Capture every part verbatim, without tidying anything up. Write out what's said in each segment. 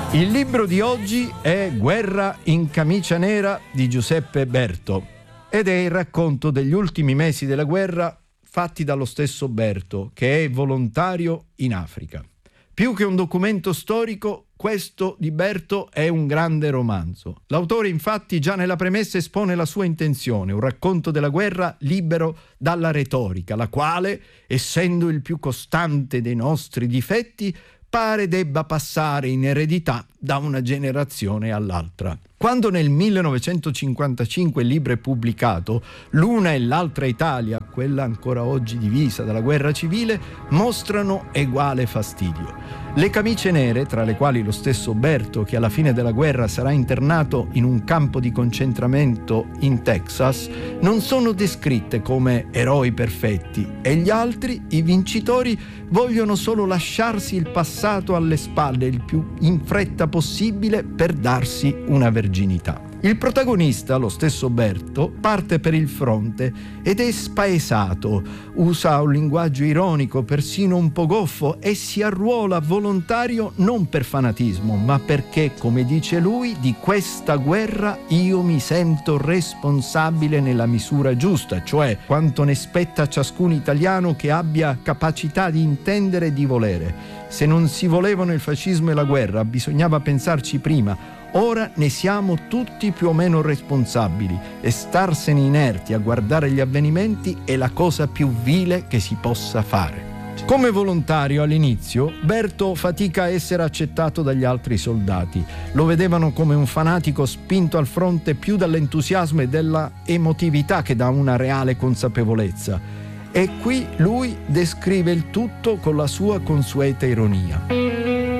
Il libro di oggi è Guerra in camicia nera di Giuseppe Berto ed è il racconto degli ultimi mesi della guerra fatti dallo stesso Berto, che è volontario in Africa. Più che un documento storico, questo di Berto è un grande romanzo. L'autore infatti già nella premessa espone la sua intenzione, un racconto della guerra libero dalla retorica, la quale, essendo il più costante dei nostri difetti, pare debba passare in eredità da una generazione all'altra. Quando nel millenovecentocinquantacinque il libro è pubblicato, l'una e l'altra Italia, quella ancora oggi divisa dalla guerra civile, mostrano eguale fastidio. Le camicie nere, tra le quali lo stesso Berto, che alla fine della guerra sarà internato in un campo di concentramento in Texas, non sono descritte come eroi perfetti e gli altri, i vincitori, vogliono solo lasciarsi il passato alle spalle il più in fretta possibile per darsi una verginità. Il protagonista, lo stesso Berto, parte per il fronte ed è spaesato, usa un linguaggio ironico, persino un po' goffo, e si arruola volontario non per fanatismo, ma perché, come dice lui, di questa guerra io mi sento responsabile nella misura giusta, cioè quanto ne spetta a ciascun italiano che abbia capacità di intendere e di volere. Se non si volevano il fascismo e la guerra, bisognava pensarci prima. Ora ne siamo tutti più o meno responsabili e starsene inerti a guardare gli avvenimenti è la cosa più vile che si possa fare. Come volontario all'inizio, Berto fatica a essere accettato dagli altri soldati. Lo vedevano come un fanatico spinto al fronte più dall'entusiasmo e dalla emotività che da una reale consapevolezza. E qui lui descrive il tutto con la sua consueta ironia.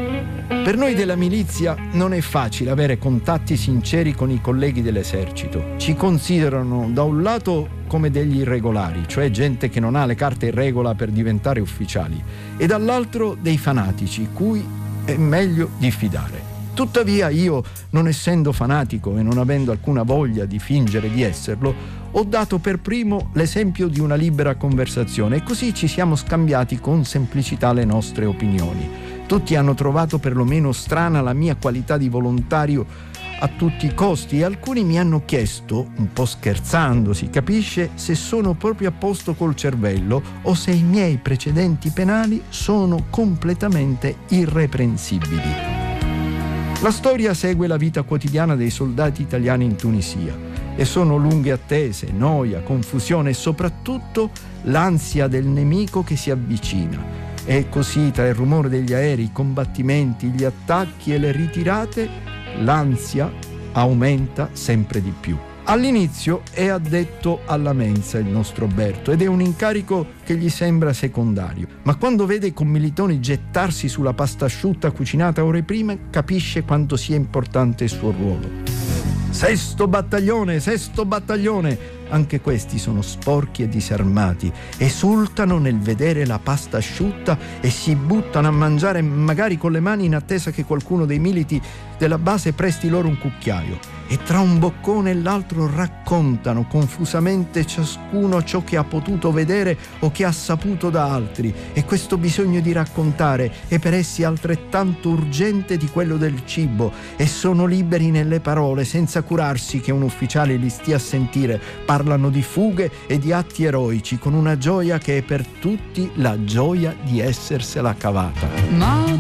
Per noi della milizia non è facile avere contatti sinceri con i colleghi dell'esercito. Ci considerano da un lato come degli irregolari, cioè gente che non ha le carte in regola per diventare ufficiali, e dall'altro dei fanatici, cui è meglio diffidare. Tuttavia io, non essendo fanatico e non avendo alcuna voglia di fingere di esserlo, ho dato per primo l'esempio di una libera conversazione e così ci siamo scambiati con semplicità le nostre opinioni. Tutti hanno trovato perlomeno strana la mia qualità di volontario a tutti i costi e alcuni mi hanno chiesto, un po' scherzando si capisce, se sono proprio a posto col cervello o se i miei precedenti penali sono completamente irreprensibili. La storia segue la vita quotidiana dei soldati italiani in Tunisia e sono lunghe attese, noia, confusione e soprattutto l'ansia del nemico che si avvicina. E così, tra il rumore degli aerei, i combattimenti, gli attacchi e le ritirate, l'ansia aumenta sempre di più. All'inizio è addetto alla mensa il nostro Berto ed è un incarico che gli sembra secondario, ma quando vede i commilitoni gettarsi sulla pasta asciutta cucinata ore prima, capisce quanto sia importante il suo ruolo. Sesto battaglione, sesto battaglione! Anche questi sono sporchi e disarmati, esultano nel vedere la pasta asciutta e si buttano a mangiare magari con le mani in attesa che qualcuno dei militi della base presti loro un cucchiaio. E tra un boccone e l'altro raccontano confusamente ciascuno ciò che ha potuto vedere o che ha saputo da altri, e questo bisogno di raccontare è per essi altrettanto urgente di quello del cibo, e sono liberi nelle parole senza curarsi che un ufficiale li stia a sentire. Parlano di fughe e di atti eroici con una gioia che è per tutti la gioia di essersela cavata. Ma